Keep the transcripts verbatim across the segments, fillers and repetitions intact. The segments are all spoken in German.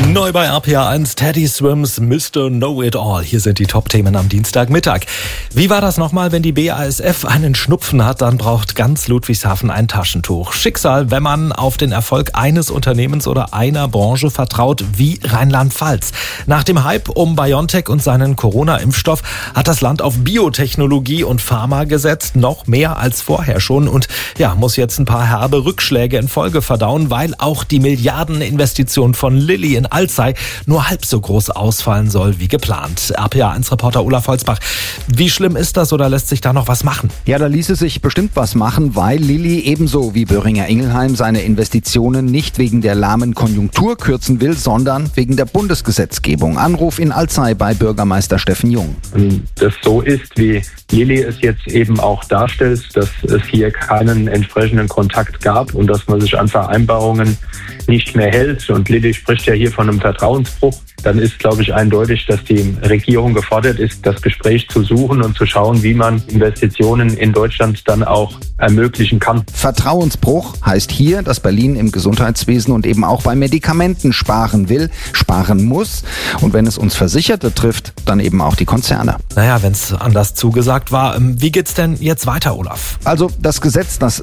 Neu bei R P R eins, Teddy Swims Mister Know-It-All. Hier sind die Top-Themen am Dienstagmittag. Wie war das nochmal, wenn die B A S F einen Schnupfen hat, dann braucht ganz Ludwigshafen ein Taschentuch. Schicksal, wenn man auf den Erfolg eines Unternehmens oder einer Branche vertraut, wie Rheinland-Pfalz. Nach dem Hype um BioNTech und seinen Corona-Impfstoff hat das Land auf Biotechnologie und Pharma gesetzt, noch mehr als vorher schon. Und ja, muss jetzt ein paar herbe Rückschläge in Folge verdauen, weil auch die Milliardeninvestition von Lilly in Alzey nur halb so groß ausfallen soll wie geplant. R P R eins Reporter Olaf Holzbach. Wie schlimm ist das oder lässt sich da noch was machen? Ja, da ließe sich bestimmt was machen, weil Lilly ebenso wie Boehringer Ingelheim seine Investitionen nicht wegen der lahmen Konjunktur kürzen will, sondern wegen der Bundesgesetzgebung. Anruf in Alzey bei Bürgermeister Steffen Jung. Wenn das so ist, wie Lilly es jetzt eben auch darstellt, dass es hier keinen entsprechenden Kontakt gab und dass man sich an Vereinbarungen nicht mehr hält, und Lilly spricht ja hier von einem Vertrauensbruch, dann ist, glaube ich, eindeutig, dass die Regierung gefordert ist, das Gespräch zu suchen und zu schauen, wie man Investitionen in Deutschland dann auch ermöglichen kann. Vertrauensbruch heißt hier, dass Berlin im Gesundheitswesen und eben auch bei Medikamenten sparen will, sparen muss. Und wenn es uns Versicherte trifft, dann eben auch die Konzerne. Naja, wenn es anders zugesagt war. Wie geht's denn jetzt weiter, Olaf? Also das Gesetz, das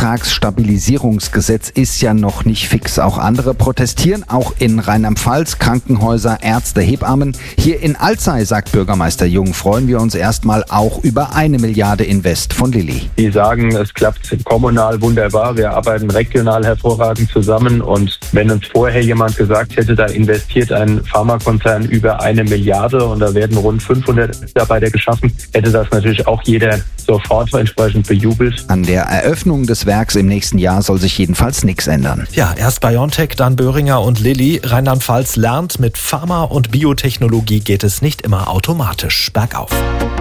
Beitragsstabilisierungsgesetz, ist ja noch nicht fix. Auch andere protestieren, auch in Rheinland-Pfalz, Krankenhäuser, Ärzte, Hebammen. Hier in Alzey, sagt Bürgermeister Jung, freuen wir uns erstmal auch über eine Milliarde Invest von Lilly. Die sagen, es klappt kommunal wunderbar, wir arbeiten regional hervorragend zusammen, und wenn uns vorher jemand gesagt hätte, da investiert ein Pharmakonzern über eine Milliarde und da werden rund fünfhundert Mitarbeiter geschaffen, hätte das natürlich auch jeder sofort entsprechend bejubelt. An der Eröffnung des Werks im nächsten Jahr soll sich jedenfalls nichts ändern. Ja, erst BioNTech, dann Boehringer und Lilly. Rheinland-Pfalz lernt, mit Pharma und Biotechnologie geht es nicht immer automatisch bergauf.